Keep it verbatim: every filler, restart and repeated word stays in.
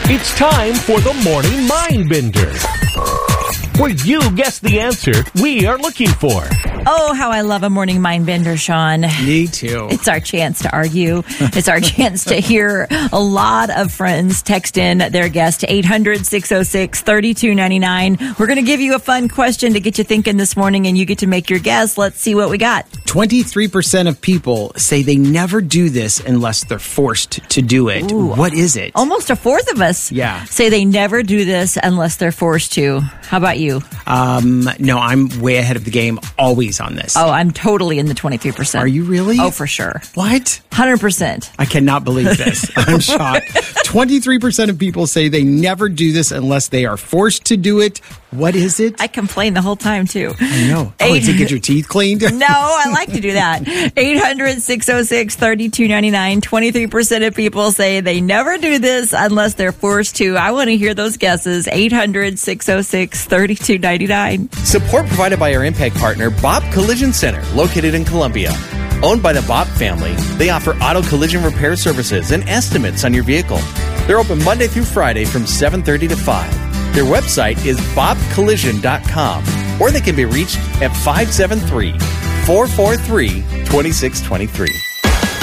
It's time for the Morning Mind Bender, where you guess the answer we are looking for. Oh, how I love a morning mind bender, Sean. Me too. It's our chance to argue. It's our chance to hear a lot of friends text in their guess to eight hundred, six oh six, three two nine nine. We're going to give you a fun question to get you thinking this morning, and you get to make your guess. Let's see what we got. twenty-three percent of people say they never do this unless they're forced to do it. Ooh. What is it? Almost a fourth of us Yeah. say they never do this unless they're forced to. How about you? Um, no, I'm way ahead of the game always on this. Oh, I'm totally in the twenty-three percent. Are you really? Oh, for sure. What? one hundred percent. I cannot believe this. I'm shocked. twenty-three percent of people say they never do this unless they are forced to do it. What is it? I complain the whole time, too. I know. Oh, Eight- to get your teeth cleaned? No, I like to do that. eight hundred, six oh six, three two nine nine. twenty-three percent of people say they never do this unless they're forced to. I want to hear those guesses. eight hundred, six oh six, three two nine nine. Support provided by our impact partner, Bob Collision Center, located in Columbia. Owned by the Bob family, they offer auto collision repair services and estimates on your vehicle. They're open Monday through Friday from seven thirty to five. Their website is bob collision dot com, or they can be reached at five seven three, four four three, two six two three.